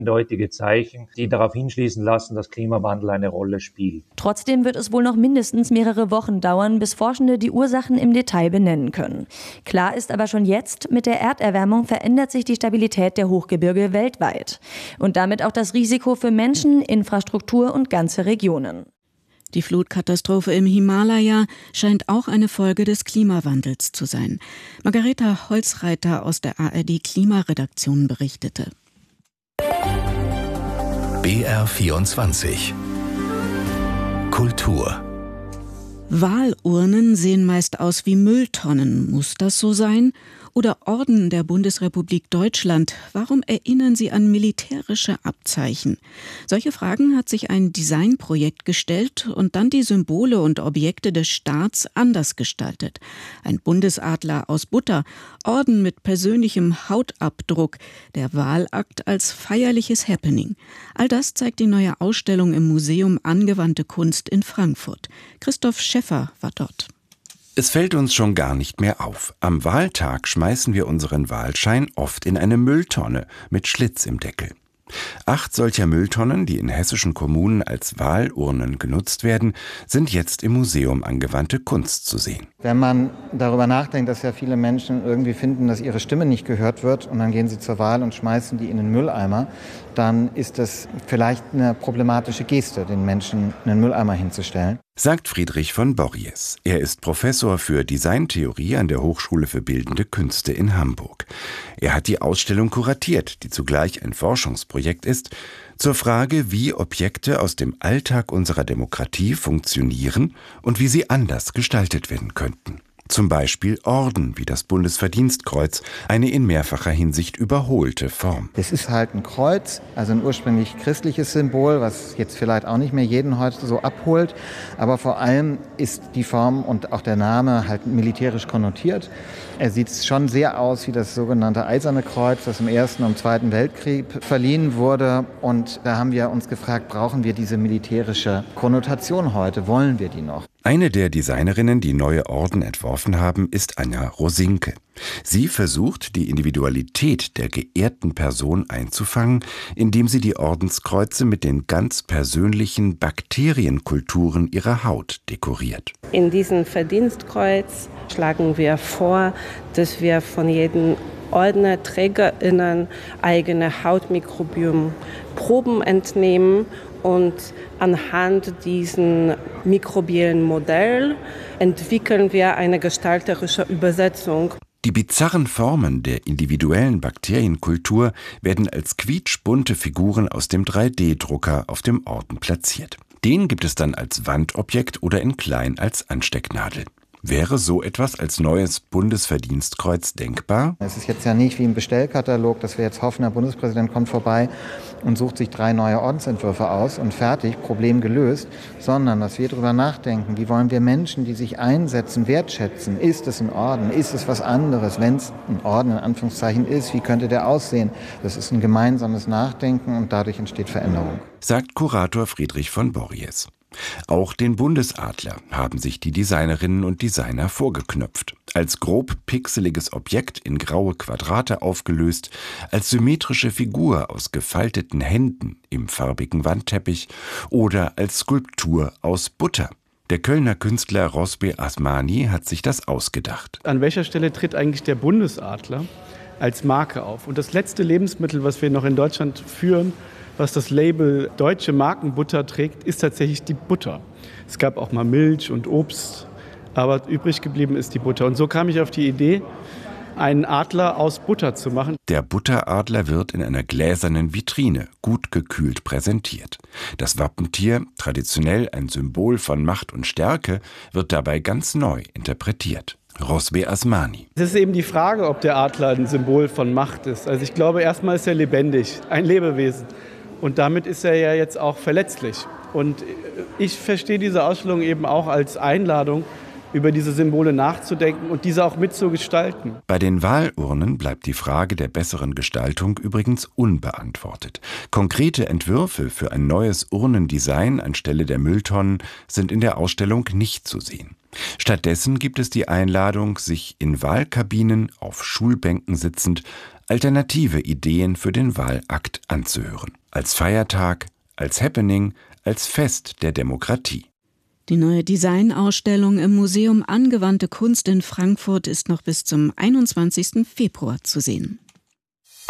eindeutige Zeichen, die darauf hinschließen lassen, dass Klimawandel eine Rolle spielt. Trotzdem wird es wohl noch mindestens mehrere Wochen dauern, bis Forschende die Ursachen im Detail benennen können. Klar ist aber schon jetzt, mit der Erderwärmung verändert sich die Stabilität der Hochgebirge weltweit. Und damit auch das Risiko für Menschen, Infrastruktur und ganze Regionen. Die Flutkatastrophe im Himalaya scheint auch eine Folge des Klimawandels zu sein. Margareta Holzreiter aus der ARD-Klimaredaktion berichtete. BR24 Kultur. Wahlurnen sehen meist aus wie Mülltonnen. Muss das so sein? Oder Orden der Bundesrepublik Deutschland. Warum erinnern sie an militärische Abzeichen? Solche Fragen hat sich ein Designprojekt gestellt und dann die Symbole und Objekte des Staats anders gestaltet. Ein Bundesadler aus Butter, Orden mit persönlichem Hautabdruck, der Wahlakt als feierliches Happening. All das zeigt die neue Ausstellung im Museum Angewandte Kunst in Frankfurt. Christoph Schäffer war dort. Es fällt uns schon gar nicht mehr auf. Am Wahltag schmeißen wir unseren Wahlschein oft in eine Mülltonne mit Schlitz im Deckel. 8 solcher Mülltonnen, die in hessischen Kommunen als Wahlurnen genutzt werden, sind jetzt im Museum Angewandte Kunst zu sehen. Wenn man darüber nachdenkt, dass ja viele Menschen irgendwie finden, dass ihre Stimme nicht gehört wird und dann gehen sie zur Wahl und schmeißen die in den Mülleimer, dann ist das vielleicht eine problematische Geste, den Menschen einen Mülleimer hinzustellen. Sagt Friedrich von Borries. Er ist Professor für Designtheorie an der Hochschule für Bildende Künste in Hamburg. Er hat die Ausstellung kuratiert, die zugleich ein Forschungsprojekt ist, zur Frage, wie Objekte aus dem Alltag unserer Demokratie funktionieren und wie sie anders gestaltet werden könnten. Zum Beispiel Orden wie das Bundesverdienstkreuz, eine in mehrfacher Hinsicht überholte Form. Es ist halt ein Kreuz, also ein ursprünglich christliches Symbol, was jetzt vielleicht auch nicht mehr jeden heute so abholt. Aber vor allem ist die Form und auch der Name halt militärisch konnotiert. Er sieht schon sehr aus wie das sogenannte Eiserne Kreuz, das im Ersten und Zweiten Weltkrieg verliehen wurde. Und da haben wir uns gefragt, brauchen wir diese militärische Konnotation heute? Wollen wir die noch? Eine der Designerinnen, die neue Orden entworfen haben, ist Anja Rosinke. Sie versucht, die Individualität der geehrten Person einzufangen, indem sie die Ordenskreuze mit den ganz persönlichen Bakterienkulturen ihrer Haut dekoriert. In diesem Verdienstkreuz schlagen wir vor, dass wir von jedem OrdnerträgerInnen eigene Hautmikrobiom Proben entnehmen und anhand diesen mikrobiellen Modell entwickeln wir eine gestalterische Übersetzung. Die bizarren Formen der individuellen Bakterienkultur werden als quietschbunte Figuren aus dem 3D-Drucker auf dem Orden platziert. Den gibt es dann als Wandobjekt oder in klein als Anstecknadel. Wäre so etwas als neues Bundesverdienstkreuz denkbar? Es ist jetzt ja nicht wie im Bestellkatalog, dass wir jetzt hoffen, der Bundespräsident kommt vorbei und sucht sich 3 neue Ordensentwürfe aus und fertig, Problem gelöst, sondern dass wir darüber nachdenken, wie wollen wir Menschen, die sich einsetzen, wertschätzen. Ist es ein Orden? Ist es was anderes? Wenn es ein Orden in Anführungszeichen ist, wie könnte der aussehen? Das ist ein gemeinsames Nachdenken und dadurch entsteht Veränderung. Sagt Kurator Friedrich von Borries. Auch den Bundesadler haben sich die Designerinnen und Designer vorgeknöpft. Als grob pixeliges Objekt in graue Quadrate aufgelöst, als symmetrische Figur aus gefalteten Händen im farbigen Wandteppich oder als Skulptur aus Butter. Der Kölner Künstler Rosbe Asmani hat sich das ausgedacht. An welcher Stelle tritt eigentlich der Bundesadler als Marke auf? Und das letzte Lebensmittel, was wir noch in Deutschland führen, was das Label deutsche Markenbutter trägt, ist tatsächlich die Butter. Es gab auch mal Milch und Obst, aber übrig geblieben ist die Butter. Und so kam ich auf die Idee, einen Adler aus Butter zu machen. Der Butteradler wird in einer gläsernen Vitrine, gut gekühlt präsentiert. Das Wappentier, traditionell ein Symbol von Macht und Stärke, wird dabei ganz neu interpretiert. Rosbe Asmani. Es ist eben die Frage, ob der Adler ein Symbol von Macht ist. Also ich glaube, erstmal ist er lebendig, ein Lebewesen. Und damit ist er ja jetzt auch verletzlich. Und ich verstehe diese Ausstellung eben auch als Einladung, über diese Symbole nachzudenken und diese auch mitzugestalten. Bei den Wahlurnen bleibt die Frage der besseren Gestaltung übrigens unbeantwortet. Konkrete Entwürfe für ein neues Urnendesign anstelle der Mülltonnen sind in der Ausstellung nicht zu sehen. Stattdessen gibt es die Einladung, sich in Wahlkabinen auf Schulbänken sitzend alternative Ideen für den Wahlakt anzuhören. Als Feiertag, als Happening, als Fest der Demokratie. Die neue Designausstellung im Museum Angewandte Kunst in Frankfurt ist noch bis zum 21. Februar zu sehen.